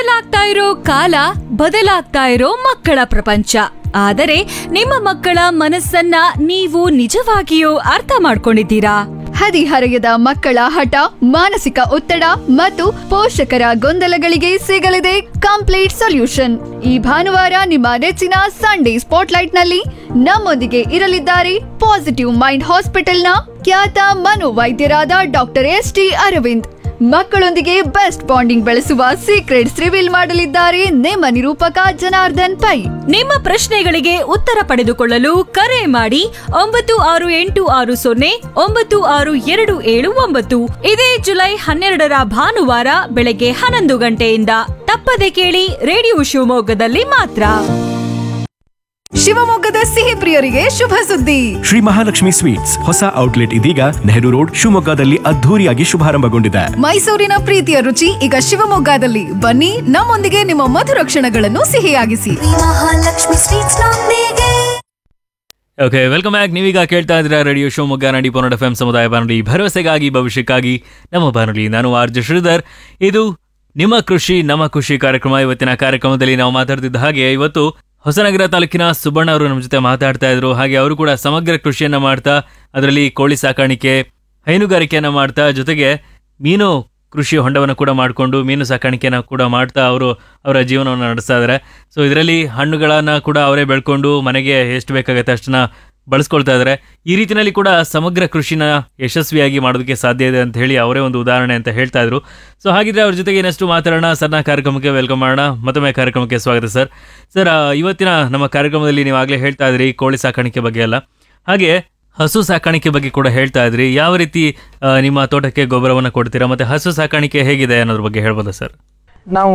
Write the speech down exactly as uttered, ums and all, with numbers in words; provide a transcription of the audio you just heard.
ಬದಲಾಗ್ತಾ ಇರೋ ಕಾಲ, ಬದಲಾಗ್ತಾ ಇರೋ ಮಕ್ಕಳ ಪ್ರಪಂಚ. ಆದರೆ ನಿಮ್ಮ ಮಕ್ಕಳ ಮನಸ್ಸನ್ನ ನೀವು ನಿಜವಾಗಿಯೂ ಅರ್ಥ ಮಾಡ್ಕೊಂಡಿದ್ದೀರಾ? ಹದಿಹರೆಯದ ಮಕ್ಕಳ ಹಠ, ಮಾನಸಿಕ ಒತ್ತಡ ಮತ್ತು ಪೋಷಕರ ಗೊಂದಲಗಳಿಗೆ ಸಿಗಲಿದೆ ಕಂಪ್ಲೀಟ್ ಸೊಲ್ಯೂಷನ್. ಈ ಭಾನುವಾರ ನಿಮ್ಮ ನೆಚ್ಚಿನ ಸಂಡೇ ಸ್ಪಾಟ್ಲೈಟ್ ನಲ್ಲಿ ನಮ್ಮೊಂದಿಗೆ ಇರಲಿದ್ದಾರೆ ಪಾಸಿಟಿವ್ ಮೈಂಡ್ ಹಾಸ್ಪಿಟಲ್ನ ಖ್ಯಾತ ಮನೋವೈದ್ಯರಾದ ಡಾಕ್ಟರ್ ಎಸ್ ಟಿ ಅರವಿಂದ್. ಮಕ್ಕಳೊಂದಿಗೆ ಬೆಸ್ಟ್ ಬಾಂಡಿಂಗ್ ಬೆಳೆಸುವ ಸೀಕ್ರೆಟ್ಸ್ ರಿವೀಲ್ ಮಾಡಲಿದ್ದಾರೆ ನಿಮ್ಮ ನಿರೂಪಕ ಜನಾರ್ದನ್ ಪೈ. ನಿಮ್ಮ ಪ್ರಶ್ನೆಗಳಿಗೆ ಉತ್ತರ ಪಡೆದುಕೊಳ್ಳಲು ಕರೆ ಮಾಡಿ ಒಂಬತ್ತು ಆರು ಎಂಟು ಆರು ಸೊನ್ನೆ ಒಂಬತ್ತು ಆರು ಎರಡು ಏಳು ಒಂಬತ್ತು. ಇದೇ ಜುಲೈ ಹನ್ನೆರಡರ ಭಾನುವಾರ ಬೆಳಗ್ಗೆ ಹನ್ನೊಂದು ಗಂಟೆಯಿಂದ. ತಪ್ಪದೆ ಕೇಳಿ ರೇಡಿಯೋ ಶಿವಮೊಗ್ಗದಲ್ಲಿ ಮಾತ್ರ. ಶಿವಮೊಗ್ಗದ ಸಿಹಿ ಪ್ರಿಯರಿಗೆ ಶುಭ ಸುದ್ದಿ. ಶ್ರೀ ಮಹಾಲಕ್ಷ್ಮಿ ಸ್ವೀಟ್ಸ್ ಹೊಸ ಔಟ್ಲೆಟ್ ಇದೀಗ ನೆಹರು ರೋಡ್ ಶಿವಮೊಗ್ಗದಲ್ಲಿ ಅದ್ಧೂರಿಯಾಗಿ ಶುಭಾರಂಭಗೊಂಡಿದೆ. ಮೈಸೂರಿನ ಪ್ರೀತಿಯ ರುಚಿ ಈಗ ಶಿವಮೊಗ್ಗದಲ್ಲಿ. ಬನ್ನಿ, ನಮ್ಮೊಂದಿಗೆ ನಿಮ್ಮ ಮಧುರ ಕ್ಷಣಗಳನ್ನು ಸಿಹಿಯಾಗಿಸಿ. ಮಹಾಲಕ್ಷ್ಮಿ ಸ್ವೀಟ್ಸ್ ನೊಂದಿಗೆ. Okay, welcome back. ನೀವೀಗ ಕೇಳ್ತಾ ಇದ್ದೀರಾ radio Shivamogga ninety point F M ಸಮುದಾಯ ಬಾನುಲಿ, ಭರವಸೆಗಾಗಿ ಭವಿಷ್ಯಕ್ಕಾಗಿ ನಮ್ಮ ಬಾನುಲಿ. ನಾನು ಆರ್ ಜೆ ಶ್ರೀಧರ್. ಇದು ನಿಮ್ಮ ಕೃಷಿ ನಮ್ಮ ಖುಷಿ ಕಾರ್ಯಕ್ರಮ. ಇವತ್ತಿನ ಕಾರ್ಯಕ್ರಮದಲ್ಲಿ ನಾವು ಮಾತಾಡ್ತಿದ್ದ ಹಾಗೆ ಇವತ್ತು ಹೊಸನಗರ ತಾಲೂಕಿನ ಸುಬ್ಬಣ್ಣ ಅವರು ನಮ್ಮ ಜೊತೆ ಮಾತಾಡ್ತಾ ಇದ್ರು. ಹಾಗೆ ಅವರು ಕೂಡ ಸಮಗ್ರ ಕೃಷಿಯನ್ನ ಮಾಡ್ತಾ, ಅದರಲ್ಲಿ ಕೋಳಿ ಸಾಕಾಣಿಕೆ, ಹೈನುಗಾರಿಕೆಯನ್ನ ಮಾಡ್ತಾ, ಜೊತೆಗೆ ಮೀನು ಕೃಷಿ ಹೊಂಡವನ್ನು ಕೂಡ ಮಾಡಿಕೊಂಡು ಮೀನು ಸಾಕಾಣಿಕೆಯನ್ನು ಕೂಡ ಮಾಡ್ತಾ ಅವರು ಅವರ ಜೀವನವನ್ನು ನಡೆಸ್ತಾ ಇದ್ದಾರೆ. ಸೊ ಇದರಲ್ಲಿ ಹಣ್ಣುಗಳನ್ನು ಕೂಡ ಅವರೇ ಬೆಳ್ಕೊಂಡು ಮನೆಗೆ ಎಷ್ಟು ಬೇಕಾಗುತ್ತೆ ಅಷ್ಟನ್ನ ಬಳಸ್ಕೊಳ್ತಾ ಇದ್ದಾರೆ. ಈ ರೀತಿಯಲ್ಲಿ ಕೂಡ ಸಮಗ್ರ ಕೃಷಿನ ಯಶಸ್ವಿಯಾಗಿ ಮಾಡೋದಕ್ಕೆ ಸಾಧ್ಯ ಇದೆ ಅಂತ ಹೇಳಿ ಅವರೇ ಒಂದು ಉದಾಹರಣೆ ಅಂತ ಹೇಳ್ತಾ ಇದ್ರು. ಸೊ ಹಾಗಿದ್ರೆ ಅವ್ರ ಜೊತೆಗೆ ಇನ್ನಷ್ಟು ಮಾತಾಡೋಣ. ಸರ್ನ ಕಾರ್ಯಕ್ರಮಕ್ಕೆ ವೆಲ್ಕಮ್ ಮಾಡೋಣ. ಮತ್ತೊಮ್ಮೆ ಕಾರ್ಯಕ್ರಮಕ್ಕೆ ಸ್ವಾಗತ ಸರ್. ಸರ್, ಇವತ್ತಿನ ನಮ್ಮ ಕಾರ್ಯಕ್ರಮದಲ್ಲಿ ನೀವು ಆಗಲೇ ಹೇಳ್ತಾ ಇದ್ರಿ ಕೋಳಿ ಸಾಕಾಣಿಕೆ ಬಗ್ಗೆ ಎಲ್ಲ, ಹಾಗೆ ಹಸು ಸಾಕಾಣಿಕೆ ಬಗ್ಗೆ ಕೂಡ ಹೇಳ್ತಾ ಇದ್ರಿ. ಯಾವ ರೀತಿ ನಿಮ್ಮ ತೋಟಕ್ಕೆ ಗೊಬ್ಬರವನ್ನು ಕೊಡ್ತೀರಾ, ಮತ್ತೆ ಹಸು ಸಾಕಾಣಿಕೆ ಹೇಗಿದೆ ಅನ್ನೋದ್ರ ಬಗ್ಗೆ ಹೇಳ್ಬೋದಾ ಸರ್? ನಾವು